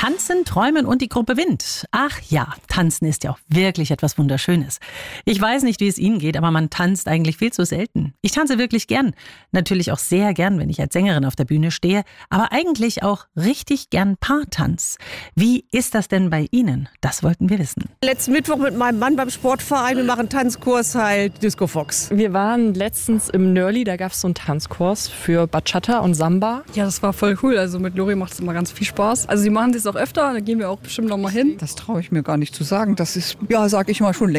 Tanzen, Träumen und die Gruppe Wind. Ach ja, tanzen ist ja auch wirklich etwas Wunderschönes. Ich weiß nicht, wie es Ihnen geht, aber man tanzt eigentlich viel zu selten. Ich tanze wirklich gern. Natürlich auch sehr gern, wenn ich als Sängerin auf der Bühne stehe, aber eigentlich auch richtig gern Paartanz. Wie ist das denn bei Ihnen? Das wollten wir wissen. Letzten Mittwoch mit meinem Mann beim Sportverein. Wir machen Tanzkurs halt Disco Fox. Wir waren letztens im Nörli, da gab es so einen Tanzkurs für Bachata und Samba. Ja, das war voll cool. Also mit Lori macht es immer ganz viel Spaß. Also sie machen das auch öfter, da gehen wir auch bestimmt noch mal hin. Das traue ich mir gar nicht zu sagen. Das ist, ja, sag ich mal, schon länger